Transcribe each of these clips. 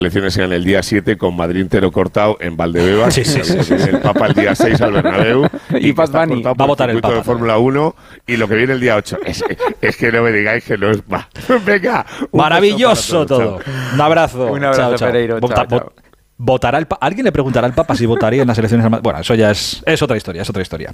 elecciones en el día 7 con Madrid entero cortado en Valdebebas. Sí. El Papa el día 6 al Bernabéu. Y Bad Bunny va a votar el Papa de Fórmula 1 y lo que viene el día 8. Es que no me digáis que no es... Venga. Maravilloso todo. Un abrazo. Un abrazo, chao. Pereiro. Chao. ¿Votará ¿Alguien le preguntará al Papa si votaría en las elecciones? Bueno, eso ya es otra historia,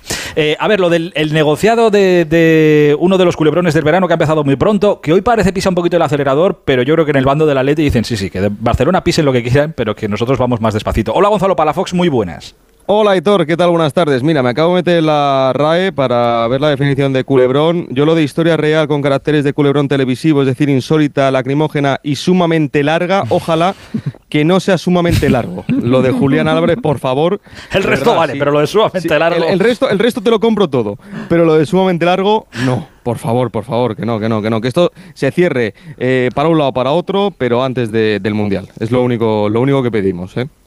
a ver, lo del negociado de uno de los culebrones del verano que ha empezado muy pronto, que hoy parece pisar un poquito el acelerador, pero yo creo que en el bando del Atleti dicen sí, que de Barcelona pisen lo que quieran, pero que nosotros vamos más despacito. Hola, Gonzalo Palafox, muy buenas. Hola, Aitor, ¿qué tal? Buenas tardes. Mira, me acabo de meter la RAE para ver la definición de culebrón. Yo lo de historia real con caracteres de culebrón televisivo, es decir, insólita, lacrimógena y sumamente larga, ojalá que no sea sumamente largo. Lo de Julián Álvarez, por favor. El resto verdad, vale, sí. pero lo de sumamente largo... El resto te lo compro todo, pero lo de sumamente largo, no. Por favor, que no. Que esto se cierre para un lado o para otro, pero antes del Mundial. Es lo único que pedimos, ¿eh?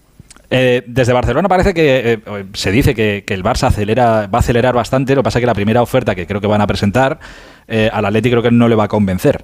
Desde Barcelona parece que se dice que el Barça va a acelerar bastante. Lo que pasa es que la primera oferta que creo que van a presentar al Atleti creo que no le va a convencer.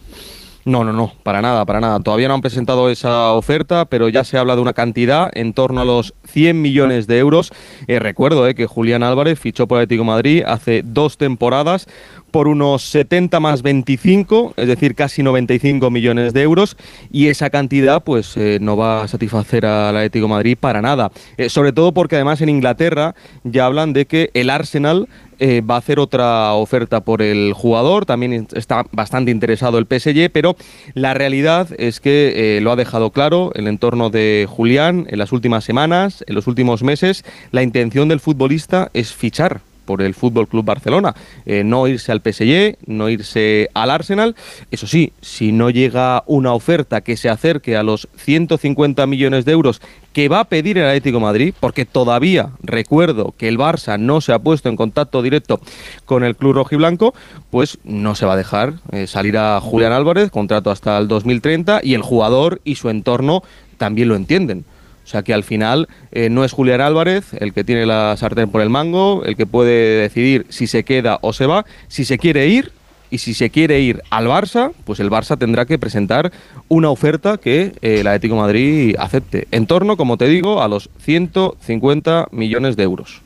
No, para nada. Todavía no han presentado esa oferta, pero ya se habla de una cantidad en torno a los 100 millones de euros. Recuerdo que Julián Álvarez fichó por Atlético de Madrid hace 2 temporadas por unos 70 más 25, es decir, casi 95 millones de euros, y esa cantidad pues no va a satisfacer al Atlético de Madrid para nada. Sobre todo porque además en Inglaterra ya hablan de que el Arsenal va a hacer otra oferta por el jugador, también está bastante interesado el PSG, pero la realidad es que lo ha dejado claro el entorno de Julián en las últimas semanas, en los últimos meses. La intención del futbolista es fichar por el Fútbol Club Barcelona, no irse al PSG, no irse al Arsenal. Eso sí, si no llega una oferta que se acerque a los 150 millones de euros que va a pedir el Atlético de Madrid, porque todavía recuerdo que el Barça no se ha puesto en contacto directo con el club rojiblanco, pues no se va a dejar salir a Julián Álvarez, contrato hasta el 2030, y el jugador y su entorno también lo entienden. O sea que al final no es Julián Álvarez el que tiene la sartén por el mango, el que puede decidir si se queda o se va. Si se quiere ir, y si se quiere ir al Barça, pues el Barça tendrá que presentar una oferta que el Atlético de Madrid acepte. En torno, como te digo, a los 150 millones de euros.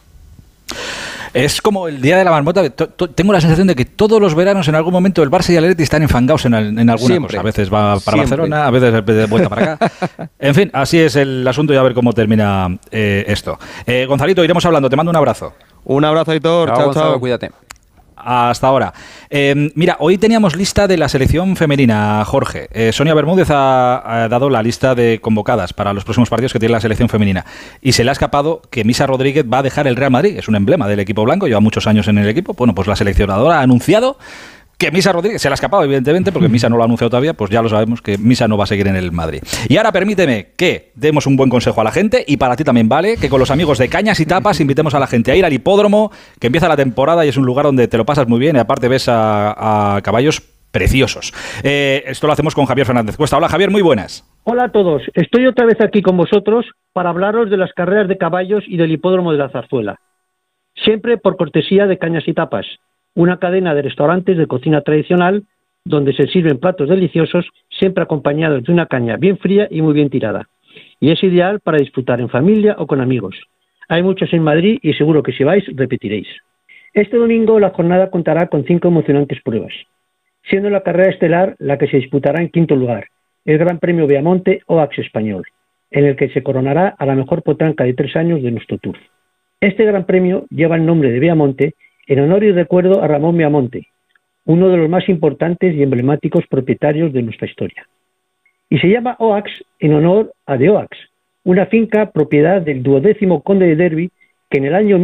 Es como el día de la marmota. Tengo la sensación de que todos los veranos en algún momento el Barça y el Atleti están enfangados en alguna cosa. A veces va para Barcelona, a veces de vuelta para acá. En fin, así es el asunto y a ver cómo termina esto. Gonzalito, iremos hablando. Te mando un abrazo. Un abrazo, Aitor. Chao. Cuídate. Hasta ahora. Mira, hoy teníamos lista de la selección femenina, Jorge. Sonia Bermúdez ha dado la lista de convocadas para los próximos partidos que tiene la selección femenina. Y se le ha escapado que Misa Rodríguez va a dejar el Real Madrid. Es un emblema del equipo blanco, lleva muchos años en el equipo. Bueno, pues la seleccionadora ha anunciado que Misa Rodríguez, se le ha escapado evidentemente porque Misa no lo ha anunciado todavía, pues ya lo sabemos que Misa no va a seguir en el Madrid. Y ahora permíteme que demos un buen consejo a la gente, y para ti también vale, que con los amigos de Cañas y Tapas invitemos a la gente a ir al hipódromo, que empieza la temporada y es un lugar donde te lo pasas muy bien y aparte ves a caballos preciosos. Esto lo hacemos con Javier Fernández Cuesta. Hola, Javier, muy buenas. Hola a todos, estoy otra vez aquí con vosotros para hablaros de las carreras de caballos y del hipódromo de la Zarzuela. Siempre por cortesía de Cañas y Tapas, una cadena de restaurantes de cocina tradicional donde se sirven platos deliciosos, siempre acompañados de una caña bien fría y muy bien tirada. Y es ideal para disfrutar en familia o con amigos. Hay muchos en Madrid y seguro que si vais, repetiréis. Este domingo la jornada contará con 5 emocionantes pruebas, siendo la carrera estelar la que se disputará en quinto lugar, el Gran Premio Beamonte Oaks Español, en el que se coronará a la mejor potranca de 3 años de nuestro Tour. Este Gran Premio lleva el nombre de Beamonte en honor y recuerdo a Ramón Beamonte, uno de los más importantes y emblemáticos propietarios de nuestra historia. Y se llama Oaks en honor a de Oaks, una finca propiedad del 12º conde de Derby que en el año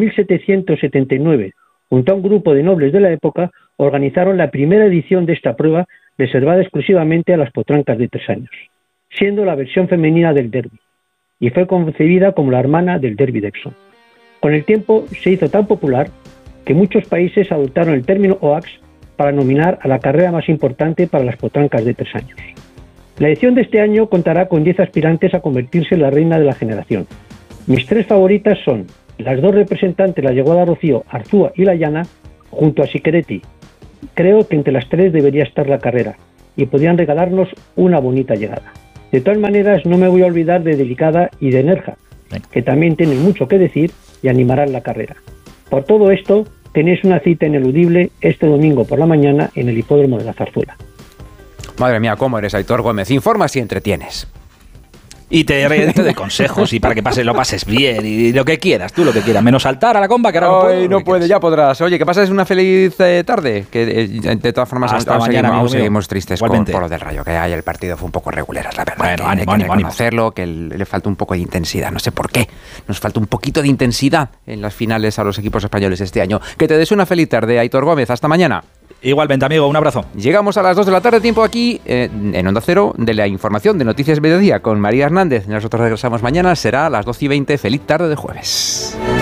1779, junto a un grupo de nobles de la época, organizaron la primera edición de esta prueba reservada exclusivamente a las potrancas de 3 años, siendo la versión femenina del Derby, y fue concebida como la hermana del Derby de Epsom. Con el tiempo se hizo tan popular que muchos países adoptaron el término Oaks para nominar a la carrera más importante para las potrancas de 3 años. La edición de este año contará con 10 aspirantes a convertirse en la reina de la generación. Mis 3 favoritas son las 2 representantes, la yeguada Rocío, Arzúa y La Llana, junto a Siqueretti. Creo que entre las 3 debería estar la carrera y podrían regalarnos una bonita llegada. De todas maneras, no me voy a olvidar de Delicada y de Nerja, que también tienen mucho que decir y animarán la carrera. Por todo esto, tenéis una cita ineludible este domingo por la mañana en el Hipódromo de la Zarzuela. Madre mía, cómo eres, Aitor Gómez. Informas y entretienes. Y te doy consejos y para que lo pases bien y lo que quieras, tú lo que quieras, menos saltar a la comba que ahora no puedo. No puede, ya podrás. Oye, que pases una feliz tarde, que de todas formas aún seguimos tristes por lo del Rayo, que ahí el partido fue un poco regular, la verdad. Bueno, hay que reconocerlo, que le falta un poco de intensidad, no sé por qué. Nos falta un poquito de intensidad en las finales a los equipos españoles este año. Que te des una feliz tarde, Aitor Gómez. Hasta mañana. Igualmente, amigo, un abrazo. Llegamos a las 2 de la tarde, tiempo aquí en Onda Cero de la información de Noticias Mediodía con María Hernández. Nosotros regresamos mañana, será a las 12:20. Feliz tarde de jueves.